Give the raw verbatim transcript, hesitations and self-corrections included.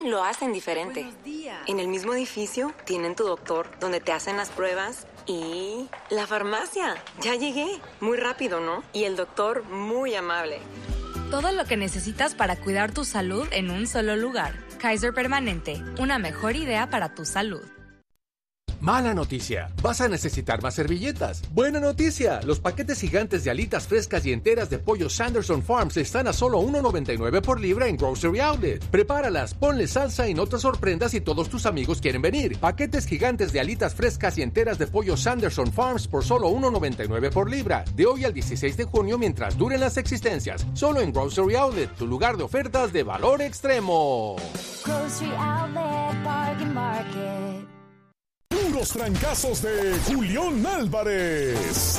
lo hacen diferente. Buenos días. En el mismo edificio tienen tu doctor, donde te hacen las pruebas, y la farmacia. Ya llegué. Muy rápido, ¿no? Y el doctor muy amable. Todo lo que necesitas para cuidar tu salud en un solo lugar. Kaiser Permanente, una mejor idea para tu salud. Mala noticia, vas a necesitar más servilletas. Buena noticia, los paquetes gigantes de alitas frescas y enteras de pollo Sanderson Farms están a solo uno noventa y nueve por libra en Grocery Outlet. Prepáralas, ponle salsa y no te sorprendas si todos tus amigos quieren venir. Paquetes gigantes de alitas frescas y enteras de pollo Sanderson Farms por solo uno noventa y nueve por libra. De hoy al dieciséis de junio mientras duren las existencias. Solo en Grocery Outlet, tu lugar de ofertas de valor extremo. Grocery Outlet, Bargain Market. Puros trancazos de Julián Álvarez.